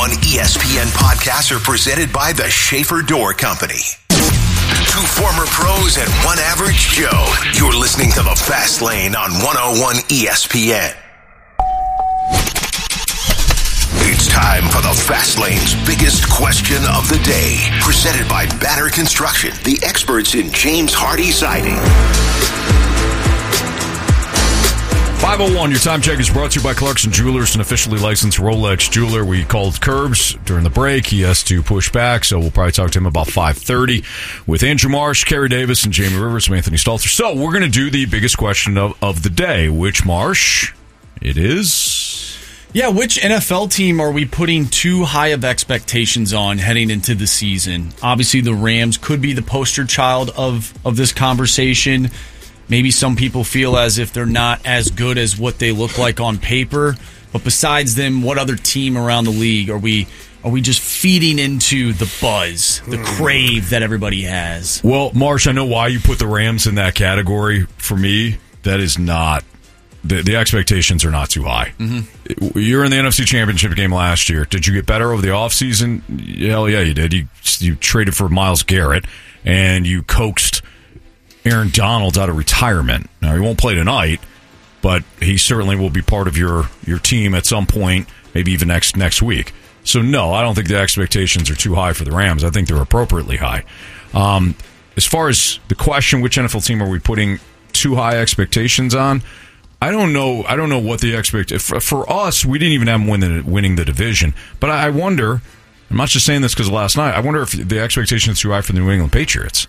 101 ESPN podcasts are presented by the Schaefer Door Company. Two former pros and one average Joe. You're listening to The Fast Lane on 101 ESPN. It's time for the Fast Lane's biggest question of the day. Presented by Banner Construction, the experts in James Hardy Siding. 501, your time check is brought to you by Clarkson Jewelers, an officially licensed Rolex jeweler. We called Curbs during the break. He has to push back, so we'll probably talk to him about 5:30 with Andrew Marsh, Kerry Davis, and Jamie Rivers from Anthony Stalter. So we're going to do the biggest question of the day. Which, Marsh? It is... Yeah, which NFL team are we putting too high of expectations on heading into the season? Obviously, the Rams could be the poster child of this conversation. Maybe some people feel as if they're not as good as what they look like on paper. But besides them, what other team around the league are we just feeding into the buzz, the crave that everybody has? Well, Marsh, I know why you put the Rams in that category. For me, that is not... The expectations are not too high. Mm-hmm. You're in the NFC Championship game last year. Did you get better over the offseason? Hell yeah, you did. You traded for Myles Garrett, and you coaxed Aaron Donald out of retirement. Now, he won't play tonight, but he certainly will be part of your team at some point, maybe even next week. So, no, I don't think the expectations are too high for the Rams. I think they're appropriately high. As far as the question, which NFL team are we putting too high expectations on? I don't know what the for us, we didn't even have them winning the division. But I wonder, I'm not just saying this because of last night, I wonder if the expectation is too high for the New England Patriots.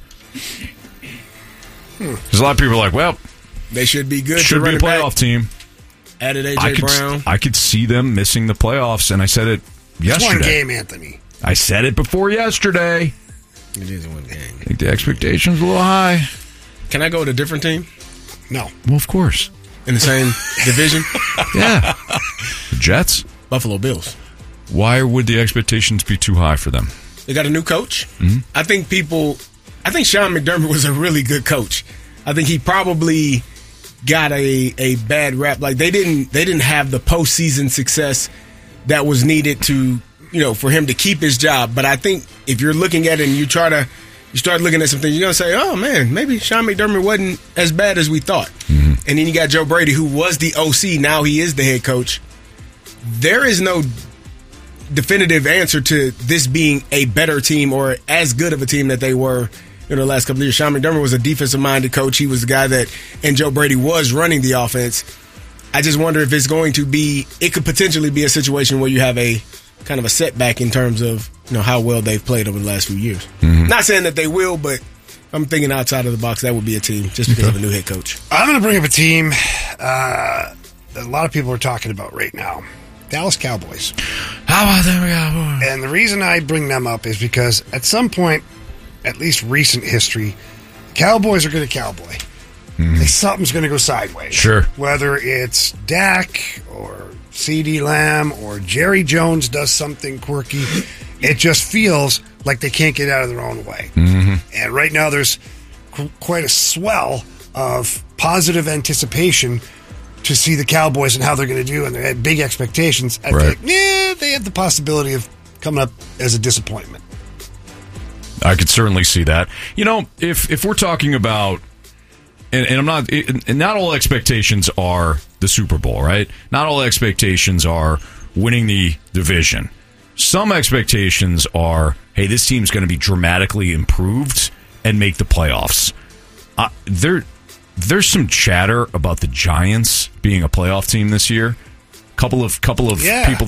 Because a lot of people are like, well, they should be good. Should be a playoff team. Added A.J. Brown. I could see them missing the playoffs, and I said it yesterday. It's one game, Anthony. I said it before yesterday. It is one game. I think the expectation's a little high. Can I go with a different team? No. Well, of course. In the same division? Yeah. The Jets? Buffalo Bills. Why would the expectations be too high for them? They got a new coach. Mm-hmm. I think Sean McDermott was a really good coach. I think he probably got a bad rap. Like they didn't have the postseason success that was needed to, for him to keep his job. But I think if you're looking at it and you start looking at some things, you're going to say, oh, man, maybe Sean McDermott wasn't as bad as we thought. Mm-hmm. And then you got Joe Brady, who was the OC. Now he is the head coach. There is no definitive answer to this being a better team or as good of a team that they were in the last couple of years. Sean McDermott was a defensive-minded coach. He was the guy and Joe Brady was running the offense. I just wonder if it's going to be, it could potentially be a situation where you have a kind of a setback in terms of how well they've played over the last few years. Mm-hmm. Not saying that they will, but I'm thinking outside of the box, that would be a team just because of a new head coach. I'm going to bring up a team that a lot of people are talking about right now. Dallas Cowboys. How about them Cowboys? And the reason I bring them up is because at some point, at least recent history, Cowboys are going to cowboy. Mm-hmm. Something's going to go sideways. Sure. Whether it's Dak or CeeDee Lamb or Jerry Jones does something quirky, it just feels like they can't get out of their own way. Mm-hmm. And right now there's quite a swell of positive anticipation to see the Cowboys and how they're going to do, and they had big expectations. I think, they have the possibility of coming up as a disappointment. I could certainly see that. If we're talking about, and not all expectations are the Super Bowl, right? Not all expectations are winning the division. Some expectations are, hey, this team's going to be dramatically improved and make the playoffs. There's some chatter about the Giants being a playoff team this year. Couple of people